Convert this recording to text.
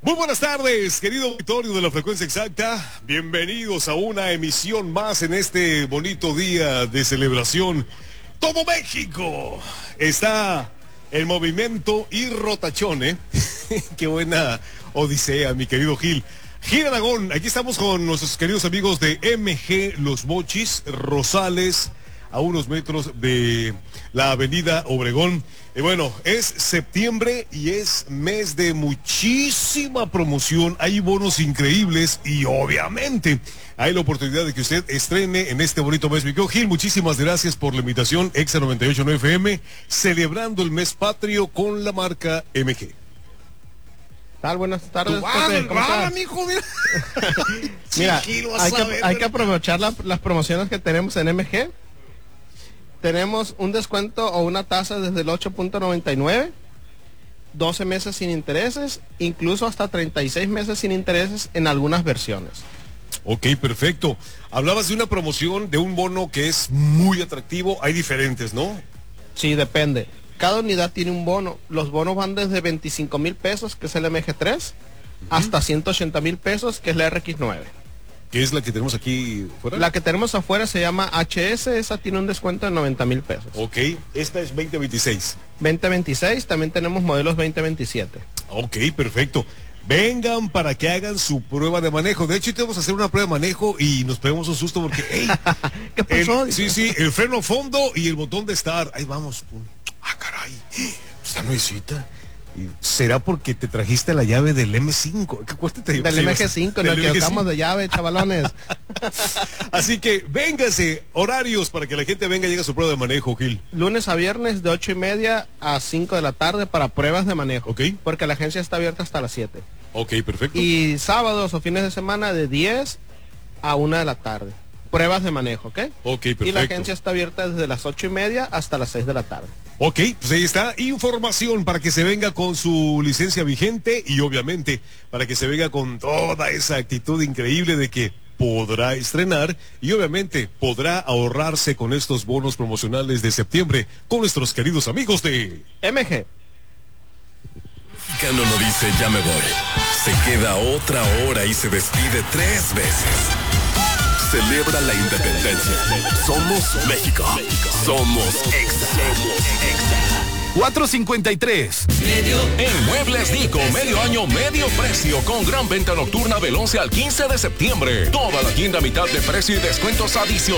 Muy buenas tardes, querido auditorio de la Frecuencia Exacta. Bienvenidos a una emisión más en este bonito día de celebración. Todo México está en movimiento y rotachón, ¿eh? Qué buena odisea, mi querido Gil. Gil Aragón, aquí estamos con nuestros queridos amigos de MG Los Mochis, Rosales, a unos metros de la avenida Obregón. Y bueno, es septiembre y es mes de muchísima promoción. Hay bonos increíbles y obviamente hay la oportunidad de que usted estrene en este bonito mes. Mi querido Gil, muchísimas gracias por la invitación. Exa 98.9 FM, celebrando el mes patrio con la marca MG. Tal, buenas tardes. ¿Cómo estás, mijo? Mira, hay que aprovechar las promociones que tenemos en MG. Tenemos un descuento o una tasa desde el 8.99, 12 meses sin intereses, incluso hasta 36 meses sin intereses en algunas versiones. Ok, perfecto. Hablabas de una promoción de un bono que es muy atractivo. Hay diferentes, ¿no? Sí, depende. Cada unidad tiene un bono. Los bonos van desde 25,000 pesos, que es el MG3, hasta 180,000 pesos, que es la RX9. ¿Qué es la que tenemos aquí fuera? La que tenemos afuera se llama HS, esa tiene un descuento de 90,000 pesos. Ok, esta es 2026. 2026, también tenemos modelos 2027. Ok, perfecto. Vengan para que hagan su prueba de manejo. De hecho, hoy vamos a hacer una prueba de manejo y nos pegamos un susto porque, hey, ¿qué pasó? Sí, el freno a fondo y el botón de start. Ahí vamos. Caray, está nuevecita. ¿Será porque te trajiste la llave del M5? ¿Qué cuesta te Del MG5, nos equivocamos de llave, chavalones. Así que véngase, horarios para que la gente venga y llegue a su prueba de manejo, Gil. Lunes a viernes de 8:30 a 5 de la tarde para pruebas de manejo. Ok. Porque la agencia está abierta hasta las 7. Ok, perfecto. Y sábados o fines de semana de 10 a 1 de la tarde. Pruebas de manejo, ¿ok? Ok, perfecto. Y la agencia está abierta desde las 8:30 hasta las 6 de la tarde. Ok, pues ahí está, información para que se venga con su licencia vigente y obviamente para que se venga con toda esa actitud increíble de que podrá estrenar y obviamente podrá ahorrarse con estos bonos promocionales de septiembre con nuestros queridos amigos de MG. Mexicano no dice ya me voy, se queda otra hora y se despide 3 veces. Celebra la independencia. Somos México. Somos Exa. 453. En Muebles Nico, medio año, medio precio, con gran venta nocturna del 11 al 15 de septiembre. Toda la tienda a mitad de precio y descuentos adicionales.